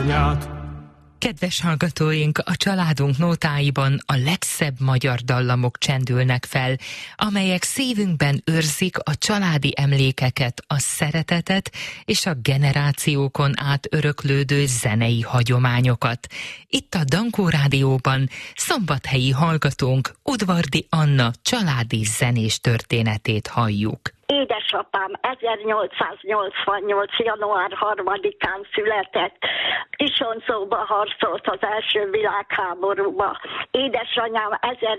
édesanyját. Kedves hallgatóink, a családunk nótáiban a legszebb magyar dallamok csendülnek fel, amelyek szívünkben őrzik a családi emlékeket, a szeretetet és a generációkon át öröklődő zenei hagyományokat. Itt a Dankó Rádióban szombathelyi hallgatónk Udvardi Anna családi zenés történetét halljuk. Édesapám 1888. január 3-án született. Isonzóba harcolt az első világháborúba. Édesanyám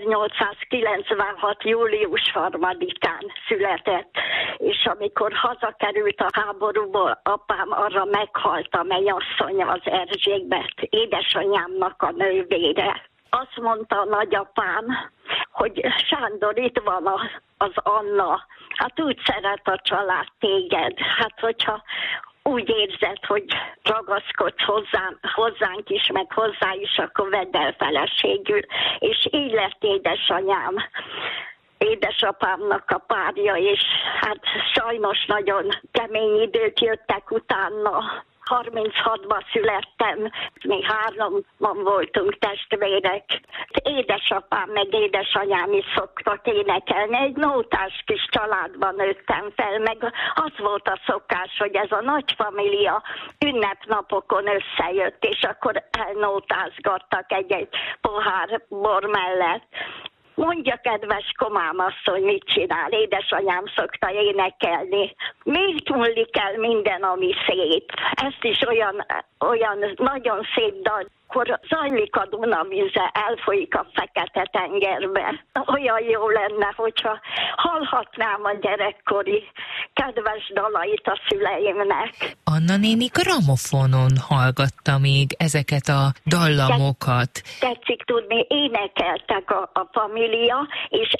1896. július 3-án született. És amikor hazakerült a háborúból, apám arra meghalt a mennyasszony, az Erzsébet, édesanyámnak a nővére. Azt mondta a nagyapám, hogy Sándor, itt van az Anna, hát úgy szeret a család téged, hát hogyha úgy érzed, hogy ragaszkodsz hozzánk is, meg hozzá is, akkor vedd el feleségül. És így lett édesanyám, édesapámnak a párja, és hát sajnos nagyon kemény idők jöttek utána. 36-ban születtem, mi 3-an voltunk testvérek. Édesapám meg édesanyám is szoktak énekelni. Egy nótás kis családban nőttem fel, meg az volt a szokás, hogy ez a nagy família ünnepnapokon összejött, és akkor elnótázgattak egy pohár bor mellett. Mondja, kedves komám asszony, mit csinál? Édesanyám szokta énekelni. Miért múlik el minden, ami szép? Ezt is olyan nagyon szép dal. Akkor zajlik a Dunavíze, elfolyik a Fekete-tengerbe. Olyan jó lenne, hogyha hallhatnám a gyerekkori kedves dalait a szüleimnek. Anna néni gramofonon hallgatta még ezeket a dallamokat. Tetszik tudni, énekeltek a família, és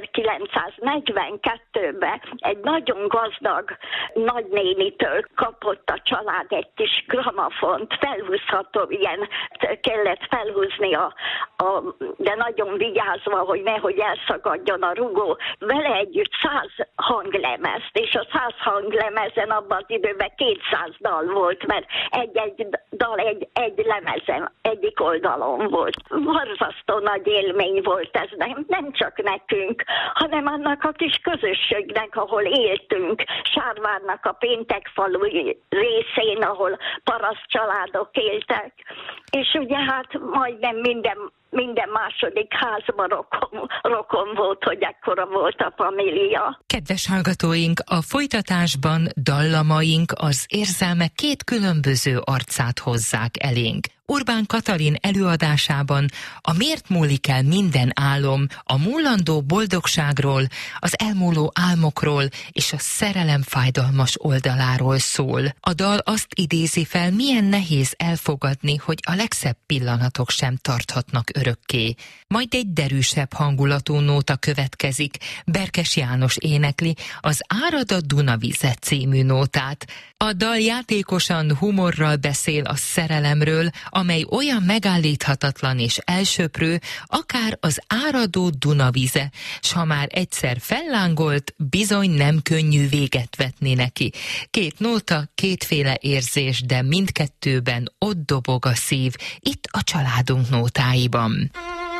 1942-ben egy nagyon gazdag nagynénitől kapott a család egy kis gramofont, felhúzható ilyen, kellett felhúzni de nagyon vigyázva, hogy nehogy elszagadjon a rugó. Vele együtt 100 hanglemezt, és a 100 hanglemezen abban az időben 200 dal volt, mert egy dal egy lemezen, egyik oldalon volt. Borzasztó nagy élmény volt ez, nem csak nekünk, hanem annak a kis közösségnek, ahol éltünk, Sárvárnak a Péntekfalu részén, ahol paraszt családok éltek. És ugye hát majdnem minden második házban rokon volt, hogy ekkora volt a família. Kedves hallgatóink, a folytatásban dallamaink az érzelmek két különböző arcát hozzák elénk. Orbán Katalin előadásában a Miért múlik el minden álom, a múlandó boldogságról, az elmúló álmokról és a szerelem fájdalmas oldaláról szól. A dal azt idézi fel, milyen nehéz elfogadni, hogy a legszebb pillanatok sem tarthatnak örökké. Majd egy derűsebb hangulatú nóta következik. Berkes János énekli az Árad a Dunavize című nótát. A dal játékosan humorral beszél a szerelemről, amely olyan megállíthatatlan és elsöprő, akár az áradó Dunavize, s ha már egyszer fellángolt, bizony nem könnyű véget vetni neki. Két nóta, kétféle érzés, de mindkettőben ott dobog a szív, itt a családunk nótáiban.